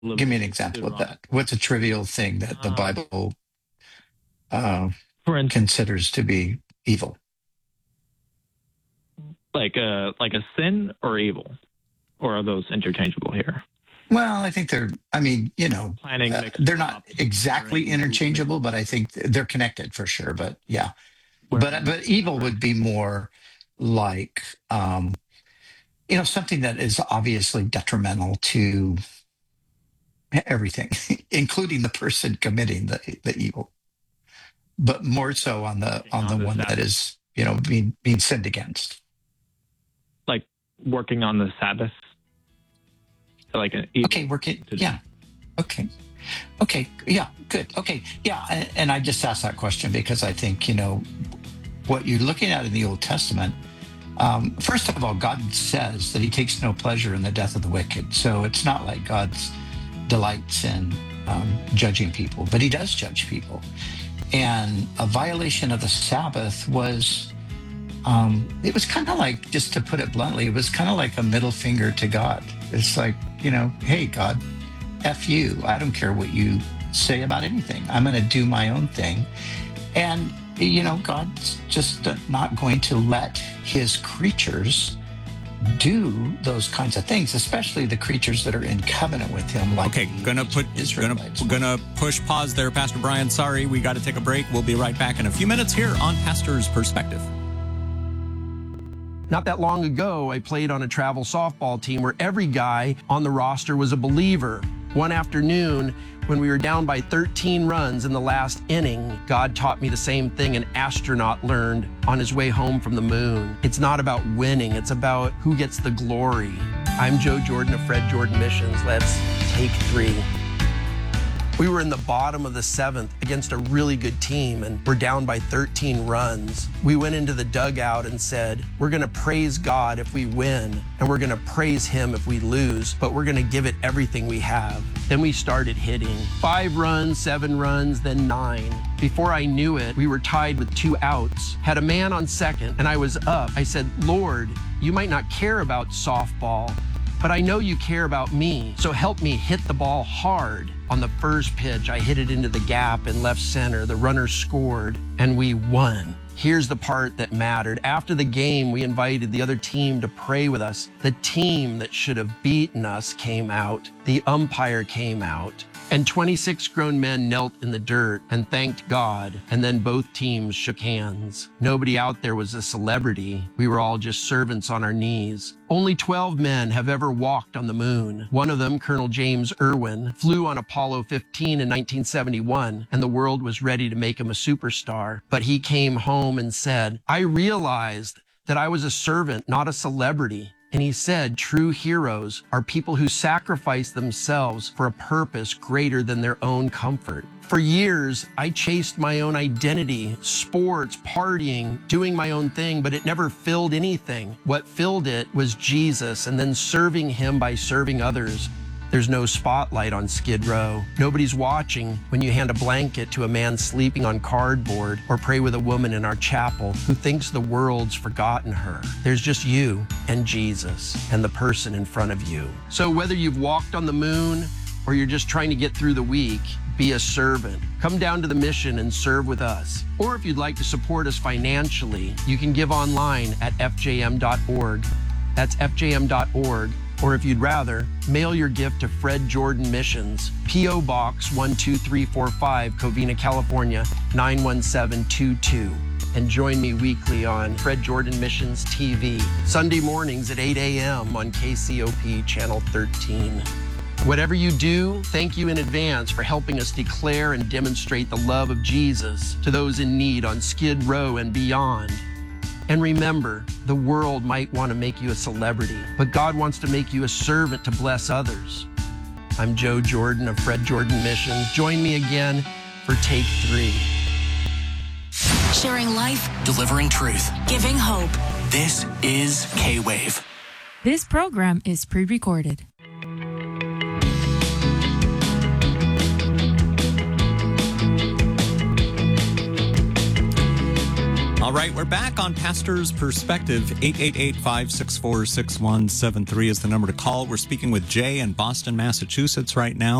Give me an example of that. What's a trivial thing that the Bible considers to be evil? Like a sin or evil? Or are those interchangeable here? Well, I think they're not exactly interchangeable, but I think they're connected for sure. But yeah, but evil would be more like, something that is obviously detrimental to everything, including the person committing the evil, but more so on the one that is, being sinned against. Like working on the Sabbath. Like an evil. Okay, working. Yeah. Okay. Yeah. Good. Okay. Yeah. And I just asked that question because I think, what you're looking at in the Old Testament, first of all, God says that he takes no pleasure in the death of the wicked. So it's not like God delights in judging people, but he does judge people. And a violation of the Sabbath was, it was kind of like, just to put it bluntly, it was kind of like a middle finger to God. It's like, hey, God, F you. I don't care what you say about anything. I'm going to do my own thing. And, God's just not going to let his creatures do those kinds of things, especially the creatures that are in covenant with him. Like gonna push pause there, Pastor Brian. Sorry, we got to take a break. We'll be right back in a few minutes here on Pastor's Perspective. Not that long ago, I played on a travel softball team where every guy on the roster was a believer. One afternoon, when we were down by 13 runs in the last inning, God taught me the same thing an astronaut learned on his way home from the moon. It's not about winning, it's about who gets the glory. I'm Joe Jordan of Fred Jordan Missions. Let's take 3. We were in the bottom of the 7th against a really good team, and we're down by 13 runs. We went into the dugout and said, we're going to praise God if we win, and we're going to praise him if we lose, but we're going to give it everything we have. Then we started hitting 5 runs, 7 runs, then 9. Before I knew it, we were tied with 2 outs, had a man on second, and I was up. I said, Lord, you might not care about softball, but I know you care about me, so help me hit the ball hard. On the first pitch, I hit it into the gap in left center. The runner scored, and we won. Here's the part that mattered. After the game, we invited the other team to pray with us. The team that should have beaten us came out. The umpire came out. And 26 grown men knelt in the dirt and thanked God, and then both teams shook hands. Nobody out there was a celebrity. We were all just servants on our knees. Only 12 men have ever walked on the moon. One of them, Colonel James Irwin, flew on Apollo 15 in 1971, and the world was ready to make him a superstar. But he came home and said, I realized that I was a servant, not a celebrity. And he said, true heroes are people who sacrifice themselves for a purpose greater than their own comfort. For years, I chased my own identity, sports, partying, doing my own thing, but it never filled anything. What filled it was Jesus, and then serving him by serving others. There's no spotlight on Skid Row. Nobody's watching when you hand a blanket to a man sleeping on cardboard or pray with a woman in our chapel who thinks the world's forgotten her. There's just you and Jesus and the person in front of you. So whether you've walked on the moon or you're just trying to get through the week, be a servant. Come down to the mission and serve with us. Or if you'd like to support us financially, you can give online at fjm.org. That's fjm.org. Or if you'd rather, mail your gift to Fred Jordan Missions, P.O. Box 12345, Covina, California, 91722. And join me weekly on Fred Jordan Missions TV, Sunday mornings at 8 a.m. on KCOP Channel 13. Whatever you do, thank you in advance for helping us declare and demonstrate the love of Jesus to those in need on Skid Row and beyond. And remember, the world might want to make you a celebrity, but God wants to make you a servant to bless others. I'm Joe Jordan of Fred Jordan Missions. Join me again for Take 3. Sharing life, delivering truth, giving hope. This is K-Wave. This program is pre-recorded. All All right, we're back on Pastor's Perspective. 888-564-6173 is the number to call. We're speaking with Jay in Boston, Massachusetts right now.